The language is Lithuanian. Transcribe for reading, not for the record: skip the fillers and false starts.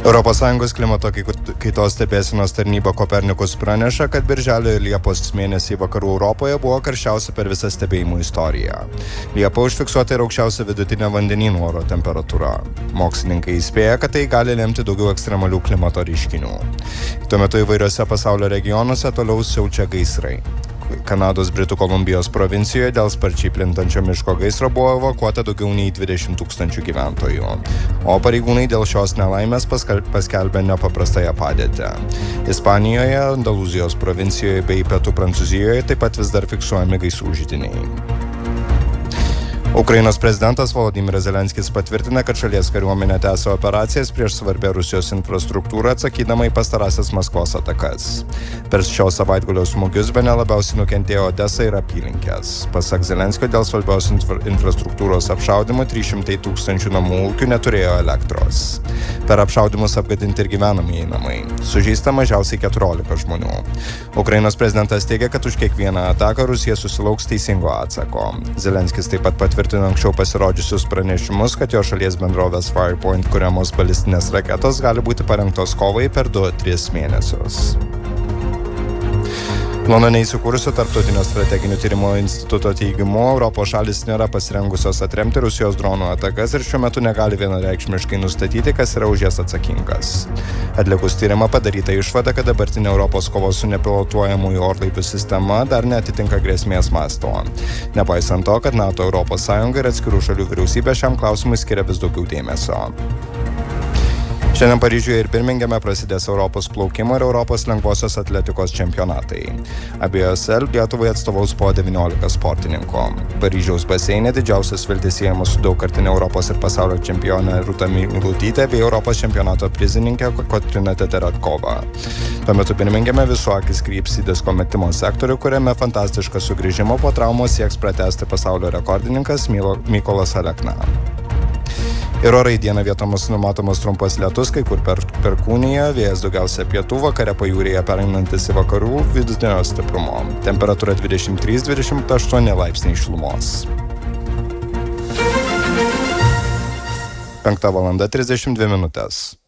ES klimato kaitos stebėsenos tarnyba Kopernikus praneša, kad birželio ir Liepos mėnesiai vakarų Europoje buvo karščiausia per visą stebėjimų istoriją. Liepą užfiksuota ir aukščiausia vidutinė vandenynų oro temperatūra. Mokslininkai įspėja, kad tai gali lemti daugiau ekstremalių klimato reiškinių. Tuo metu įvairiose pasaulio regionuose toliau siaučia gaisrai. Kanados Britų Kolumbijos provincijoje dėl sparčiai plintančio miško gaisro buvo evakuota daugiau nei 20 000 gyventojų, o pareigūnai dėl šios nelaimės paskelbė nepaprastąją padėtį. Ispanijoje, Andalūzijos provincijoje bei Pietų Prancūzijoje taip pat vis dar fiksuojami gaisrų židiniai. Ukrainos prezidentas Volodymyras Zelenskis patvirtina, kad šalies kariuomenė tęsia operacijas prieš svarbę Rusijos infrastruktūrą, atsakydama į pastarąsias Maskvos atakas. Per šios savaitgalio smūgius bene labiausiai nukentėjo Odesa ir apylinkės. Pasak Zelenskio, dėl svarbios infrastruktūros apšaudymų 300 000 namų ūkių neturėjo elektros. Per apšaudymus apgadinti ir gyvenamieji namai. Sužeista mažiausiai 14 žmonių. Ukrainos prezidentas teigia, kad už kiekvieną ataką Rusija susilauks teisingo atsako. Zelenskis taip pat patvirtino anksčiau pasirodžiusius pranešimus, kad jo šalies bendrovės Firepoint kuriamos balistinės raketos gali būti parengtos kovai per 2-3 mėnesius. Londone įsikūrusio Tarptautinio strateginių tyrimų instituto teigimu, Europos šalys nėra pasirengusios atremti Rusijos dronų atakas ir šiuo metu negali vienareikšmiškai nustatyti, kas yra už jas atsakingas. Atlikus tyrimą padaryta išvada, kad dabartinė Europos kovos su nepilotuojamųjų orlaivių sistema dar neatitinka grėsmės masto. Nepaisant to, kad NATO, Europos Sąjunga ir atskirų šalių vyriausybė šiam klausimui skiria vis daugiau dėmesio. Šiandien Paryžiuje ir Birmingeme prasidės Europos plaukimo ir Europos lengvosios atletikos čempionatai. Abiejose Lietuvai atstovaus po 19 sportininkų. Paryžiaus baseine didžiausias viltis siejamas su daugkartinė Europos ir pasaulio čempionė Rūta Meilutytė bei Europos čempionato prizininkė Kotryna Teterevkova. Tuo metu Birmingeme visų akis kryps į disko metimo sektorių, kuriame fantastišką sugrįžimą po traumos sieks pratęsti pasaulio rekordininkas Mykolas Alekna. Ir orai dieną vietomis numatomas trumpas lietus, kai kur perkūnija, vėjas daugiausia pietų, vakare pajūryje pereinantis į vakarų vidutinio stiprumo. Temperatūra 23-28 laipsniai šilumos. 5:32.